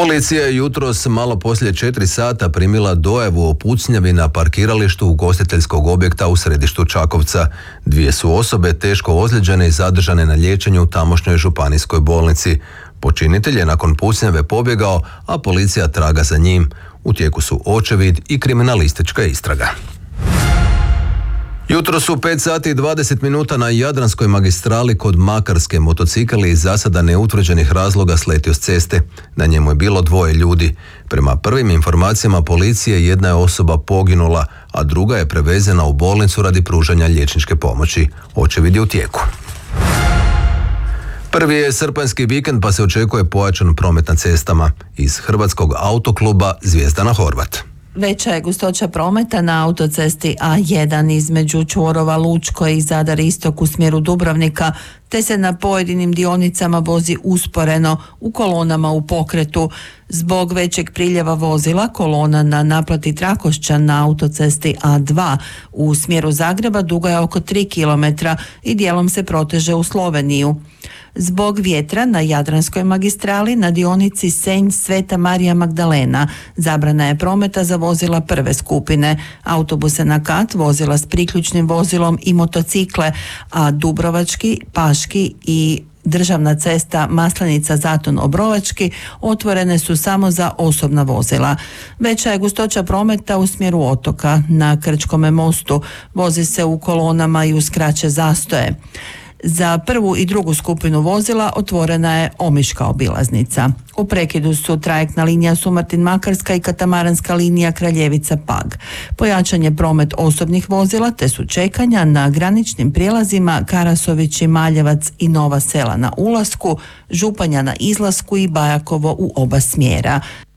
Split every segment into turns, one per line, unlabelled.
Policija je jutros malo poslije 4 sata primila dojavu o pucnjavi na parkiralištu ugostiteljskog objekta u središtu Čakovca. 2 su osobe teško ozlijeđene i zadržane na liječenju u tamošnjoj županijskoj bolnici. Počinitelj je nakon pucnjave pobjegao, a policija traga za njim. U tijeku su očevid i kriminalistička istraga. Jutro su 5 sati i 20 minuta na Jadranskoj magistrali kod Makarske motocikl iz zasada neutvrđenih razloga sletio s ceste. Na njemu je bilo 2 ljudi. Prema prvim informacijama policije, jedna je osoba poginula, a druga je prevezena u bolnicu radi pružanja liječničke pomoći. Očevid je u tijeku. Prvi je srpanjski vikend pa se očekuje pojačan promet na cestama. Iz Hrvatskog autokluba Zvijezdana Horvat.
Veća je gustoća prometa na autocesti A1 između čvorova Lučko i Zadar Istok u smjeru Dubrovnika, te se na pojedinim dionicama vozi usporeno u kolonama u pokretu. Zbog većeg priljeva vozila, kolona na naplati Trakošća na autocesti A2 u smjeru Zagreba duga je oko 3 km i dijelom se proteže u Sloveniju. Zbog vjetra na Jadranskoj magistrali na dionici Senj Sveta Marija Magdalena zabrana je prometa za vozila prve skupine, autobuse na kat, vozila s priključnim vozilom i motocikle, a Dubrovački, Paški i državna cesta Maslenica Zaton Obrovački otvorene su samo za osobna vozila. Veća je gustoća prometa u smjeru otoka. Na Krčkome mostu vozi se u kolonama i uz kraće zastoje. Za prvu i drugu skupinu vozila otvorena je Omiška obilaznica. U prekidu su trajektna linija Sumartin-Makarska i katamaranska linija Kraljevica-Pag. Pojačan je promet osobnih vozila te su čekanja na graničnim prijelazima Karasović i Maljevac i Nova Sela na ulasku, Županja na izlasku i Bajakovo u oba smjera.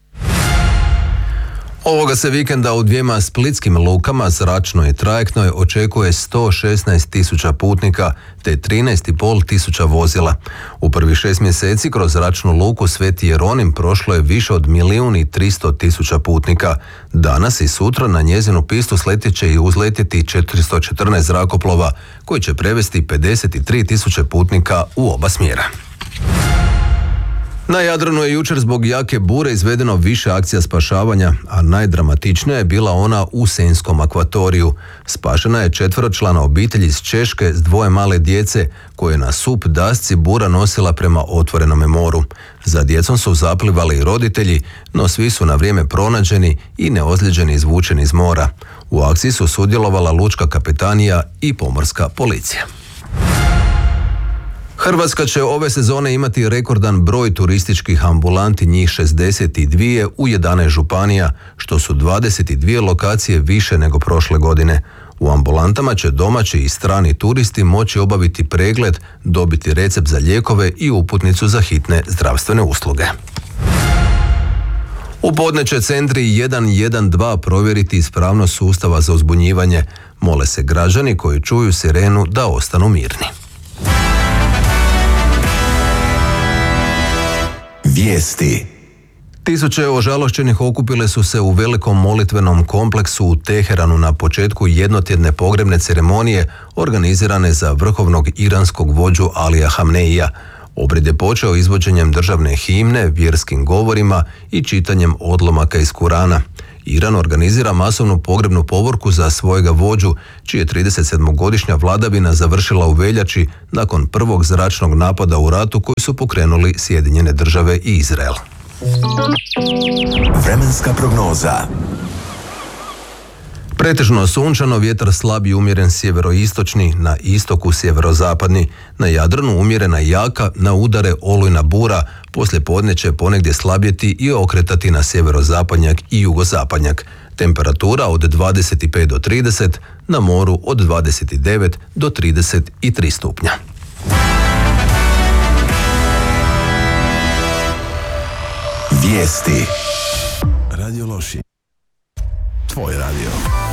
Ovoga se vikenda u 2 splitskim lukama, zračnoj i trajektnoj, očekuje 116.000 putnika te 13.500 vozila. U prvih 6 mjeseci kroz zračnu luku Sveti Jeronim prošlo je više od 1.300.000 putnika. Danas i sutra na njezinu pistu sletit će i uzletjeti 414 zrakoplova koji će prevesti 53.000 putnika u oba smjera. Na Jadranu je jučer zbog jake bure izvedeno više akcija spašavanja, a najdramatičnija je bila ona u Senjskom akvatoriju. Spašena je 4-člana obitelj iz Češke s 2 male djece koje na sup dasci bura nosila prema otvorenome moru. Za djecom su zaplivali i roditelji, no svi su na vrijeme pronađeni i neozlijeđeni izvučeni iz mora. U akciji su sudjelovala lučka kapetanija i pomorska policija. Hrvatska će ove sezone imati rekordan broj turističkih ambulanti, njih 62 u 11 županija, što su 22 lokacije više nego prošle godine. U ambulantama će domaći i strani turisti moći obaviti pregled, dobiti recept za lijekove i uputnicu za hitne zdravstvene usluge. U podne će centri 112 provjeriti ispravnost sustava za uzbunjivanje. Mole se građani koji čuju sirenu da ostanu mirni.
Vijesti.
Tisuće ožalošćenih okupile su se u velikom molitvenom kompleksu u Teheranu na početku jednotjedne pogrebne ceremonije organizirane za vrhovnog iranskog vođu Alija Hamneija. Obred je počeo izvođenjem državne himne, vjerskim govorima i čitanjem odlomaka iz Kurana. Iran organizira masovnu pogrebnu povorku za svojega vođu, čije 37-godišnja vladavina završila u veljači nakon prvog zračnog napada u ratu koji su pokrenuli Sjedinjene Države i Izrael.
Vremenska prognoza.
Pretežno sunčano, vjetar slab i umjeren sjeveroistočni, na istoku sjeverozapadni, na Jadranu umjerena jaka, na udare olujna bura, poslije podne će ponegdje slabjeti i okretati na sjeverozapadnjak i jugozapadnjak. Temperatura od 25 do 30, na moru od 29 do 33 stupnja.
Vijesti. Radio Loši. Tvoj radio.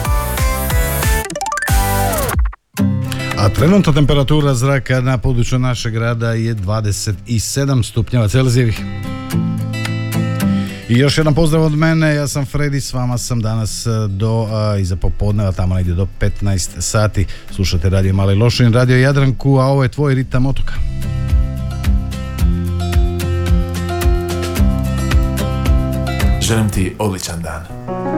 A trenutna temperatura zraka na području našeg grada je 27 stupnjeva Celzijevih. I još jedan pozdrav od mene, ja sam Fredi, s vama sam danas do iza popodneva, tamo negdje do 15 sati. Slušate Radio Mali Lošinj, Radio Jadranku, a ovo je tvoj ritam otoka.
želim ti odličan dan.